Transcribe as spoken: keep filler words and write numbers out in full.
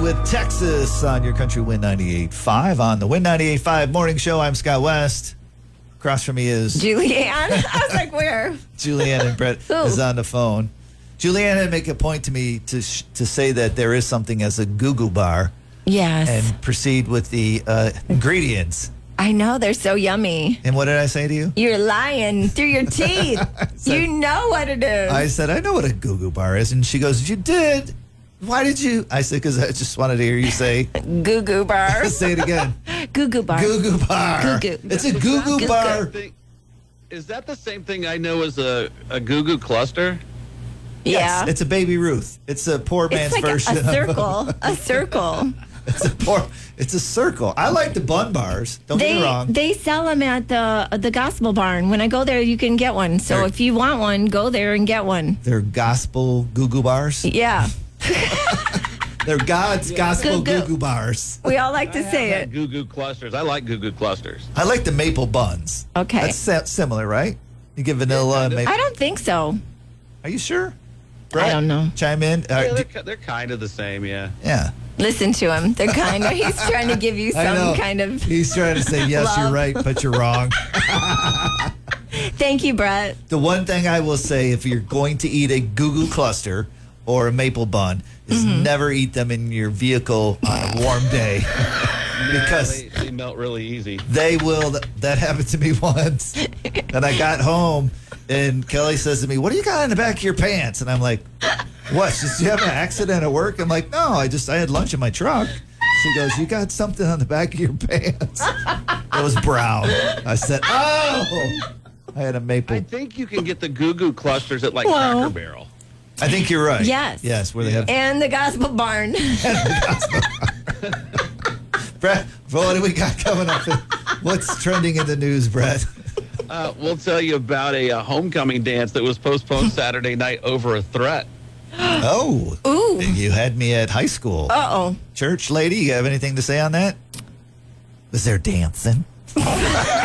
with Texas on your country Win ninety-eight point five on the Win ninety-eight point five morning show. I'm Scott West. Across from me is Julianne. I was like, where? Julianne, and Brett Who? is on the phone. Julianne had make a point to me to sh- to say that there is something as a Goo bar Yes. and proceed with the uh, ingredients. I know, they're so yummy. And what did I say to you? You're lying through your teeth. said- You know what it is. I said, I know what a Goo bar is. And she goes, you did? Why did you? I said, because I just wanted to hear you say, Goo Goo bar. say it again. Goo Goo bar. Goo Goo bar. Goo Goo. It's a Goo Goo Goo bar. Thing- Is that the same thing I know as a, a Goo Goo cluster? Yes, Yeah. it's a baby Ruth. It's a poor man's It's like a, version. a of- circle. A circle. It's a poor. It's a circle. I like the bun bars. Don't get They me wrong. they sell them at the the Gospel Barn. When I go there, you can get one. So They're- if you want one, go there and get one. They're gospel Goo Goo bars. Yeah. They're God's gospel Goo Goo. Goo Goo bars. We all like to say Had it. Goo Goo clusters. I like Goo Goo clusters. I like the maple buns. Okay. That's sa- similar, right? You get vanilla and maple. I don't think so. Are you sure? I don't know. Chime in. Uh, Yeah, do- they're, ki- they're kind of the same, yeah. yeah. Listen to him. They're kind of, he's trying to give you I know. some kind of. He's trying to say, yes, you're love. right, but you're wrong. Thank you, Brett. The one thing I will say, if you're going to eat a Goo Goo cluster or a maple bun, is Mm-hmm. never eat them in your vehicle on a warm day. Because they, they melt really easy. they will. That happened to me once. And I got home, and Kelly says to me, what do you got in the back of your pants? And I'm like, what? Did you have an accident at work? I'm like, no, I just, I had lunch in my truck. She goes, you got something on the back of your pants. It was brown. I said, oh. I had a maple. I think you can get the Goo Goo clusters at like Well- Cracker Barrel. I think you're right. Yes. Yes, where they have. And the Gospel Barn. Brett, what do we got coming up? What's trending in the news, Brett? Uh, we'll tell you about a, uh homecoming dance that was postponed Saturday night over a threat. Oh. Ooh. You had me at high school. Uh oh. Church lady, you have anything to say on that? Was there dancing?